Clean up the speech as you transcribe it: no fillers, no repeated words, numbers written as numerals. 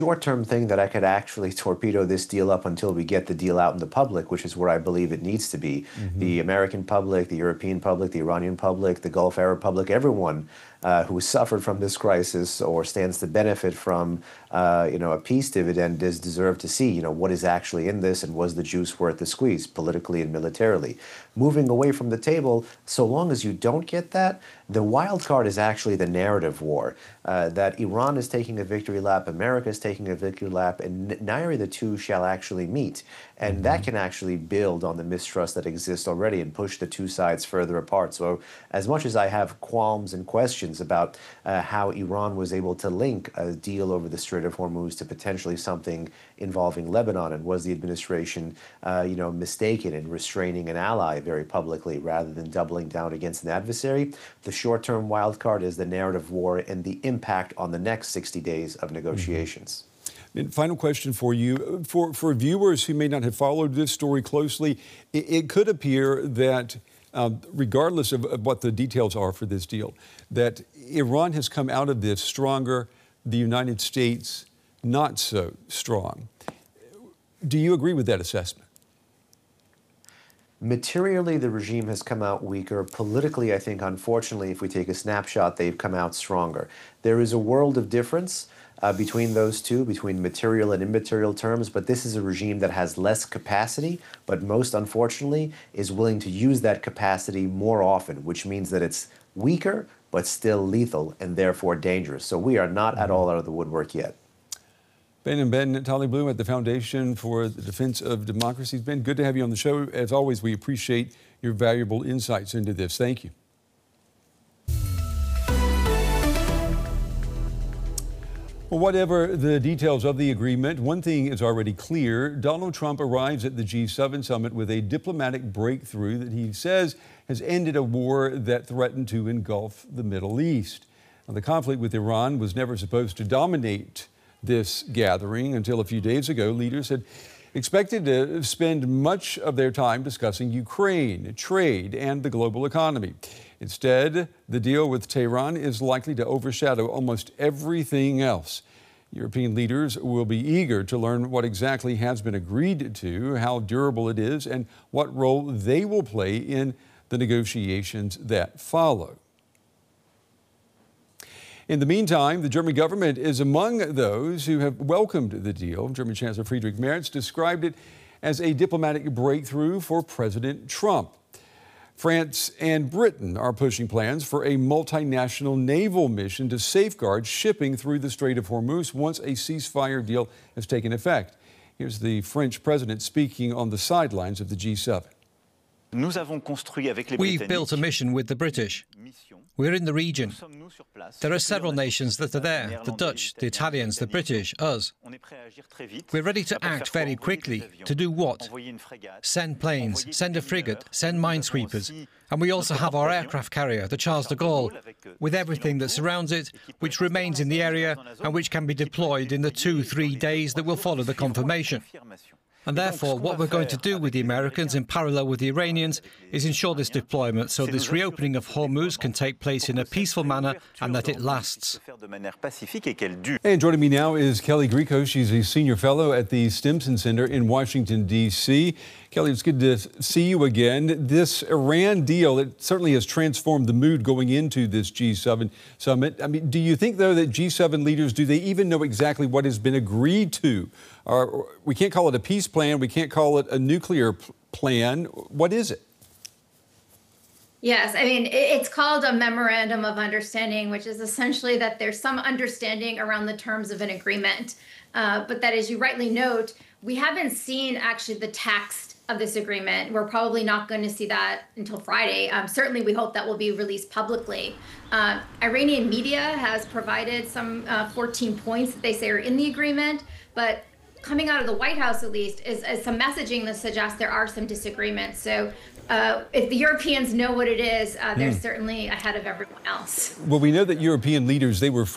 Short-term thing that I could actually torpedo this deal up until we get the deal out in the public, which is where I believe it needs to be. The American public, the European public, the Iranian public, the Gulf Arab public, everyone who suffered from this crisis or stands to benefit from, a peace dividend does deserve to see, what is actually in this and was the juice worth the squeeze, politically and militarily. Moving away from the table, so long as you don't get that, the wild card is actually the narrative war. That Iran is taking a victory lap, America is taking a victory lap, and neither of the two shall actually meet. And that can actually build on the mistrust that exists already and push the two sides further apart. So as much as I have qualms and questions about how Iran was able to link a deal over the Strait of Hormuz to potentially something involving Lebanon, and was the administration, mistaken in restraining an ally very publicly rather than doubling down against an adversary, the short-term wild card is the narrative war and the impact on the next 60 days of negotiations. And final question for you. For viewers who may not have followed this story closely, it could appear that, regardless of what the details are for this deal, that Iran has come out of this stronger, the United States not so strong. Do you agree with that assessment? Materially, the regime has come out weaker. Politically, I think, unfortunately, if we take a snapshot, they've come out stronger. There is a world of difference between those two, between material and immaterial terms, but this is a regime that has less capacity, but most unfortunately is willing to use that capacity more often, which means that it's weaker, but still lethal and therefore dangerous. So we are not at all out of the woodwork yet. Ben Taleblu at the Foundation for the Defense of Democracy. It's been good to have you on the show. As always, we appreciate your valuable insights into this. Thank you. Well, whatever the details of the agreement, one thing is already clear. Donald Trump arrives at the G7 summit with a diplomatic breakthrough that he says has ended a war that threatened to engulf the Middle East. Now, the conflict with Iran was never supposed to dominate this gathering until a few days ago. Leaders had expected to spend much of their time discussing Ukraine, trade, and the global economy. Instead, the deal with Tehran is likely to overshadow almost everything else. European leaders will be eager to learn what exactly has been agreed to, how durable it is, and what role they will play in the negotiations that follow. In the meantime, the German government is among those who have welcomed the deal. German Chancellor Friedrich Merz described it as a diplomatic breakthrough for President Trump. France and Britain are pushing plans for a multinational naval mission to safeguard shipping through the Strait of Hormuz once a ceasefire deal has taken effect. Here's the French president speaking on the sidelines of the G7. We've built a mission with the British. We're in the region. There are several nations that are there: the Dutch, the Italians, the British, us. We're ready to act very quickly. To do what? Send planes, send a frigate, send minesweepers. And we also have our aircraft carrier, the Charles de Gaulle, with everything that surrounds it, which remains in the area and which can be deployed in the 2-3 days that will follow the confirmation. And therefore, what we're going to do with the Americans in parallel with the Iranians is ensure this deployment so this reopening of Hormuz can take place in a peaceful manner and that it lasts. And joining me now is Kelly Grieco. She's a senior fellow at the Stimson Center in Washington, D.C. Kelly, it's good to see you again. This Iran deal, it certainly has transformed the mood going into this G7 summit. I mean, do you think, though, that G7 leaders, do they even know exactly what has been agreed to? We can't call it a peace plan. We can't call it a nuclear plan. What is it? Yes, I mean, it's called a memorandum of understanding, which is essentially that there's some understanding around the terms of an agreement. But that, as you rightly note, we haven't seen actually the text of this agreement. We're probably not going to see that until Friday. Certainly, we hope that will be released publicly. Iranian media has provided some 14 points that they say are in the agreement, but coming out of the White House, at least, is some messaging that suggests there are some disagreements. So if the Europeans know what it is, they're certainly ahead of everyone else. Well, we know that European leaders, they were